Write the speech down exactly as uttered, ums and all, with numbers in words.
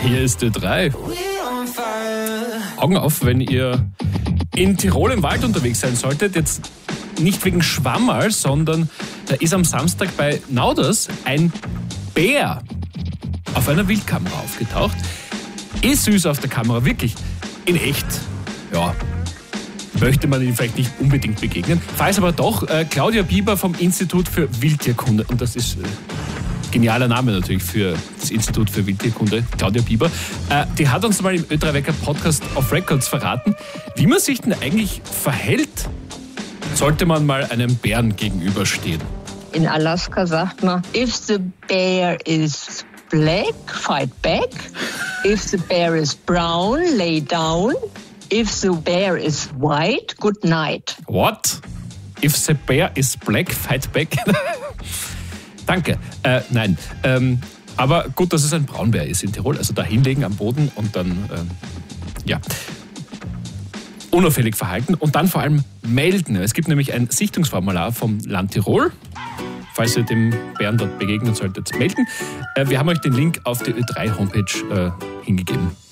Hier ist Ö drei. Augen auf, wenn ihr in Tirol im Wald unterwegs sein solltet. Jetzt nicht wegen Schwammerl, sondern da ist am Samstag bei Nauders ein Bär auf einer Wildkamera aufgetaucht. Ist süß auf der Kamera, wirklich. In echt, ja, möchte man ihm vielleicht nicht unbedingt begegnen. Falls aber doch, äh, Claudia Bieber vom Institut für Wildtierkunde. Und das ist... Äh, genialer Name natürlich für das Institut für Wildtierkunde, Claudia Bieber. Äh, die hat uns mal im Ö drei Wecker Podcast Off Records verraten, wie man sich denn eigentlich verhält, sollte man mal einem Bären gegenüberstehen. In Alaska sagt man, if the bear is black, fight back. If the bear is brown, lay down. If the bear is white, good night. What? If the bear is black, fight back? Danke. Äh, nein. Ähm, aber gut, dass es ein Braunbär ist in Tirol. Also da hinlegen am Boden und dann, ähm, ja, unauffällig verhalten und dann vor allem melden. Es gibt nämlich ein Sichtungsformular vom Land Tirol. Falls ihr dem Bären dort begegnen solltet, melden. Äh, wir haben euch den Link auf die Ö drei Homepage äh, hingegeben.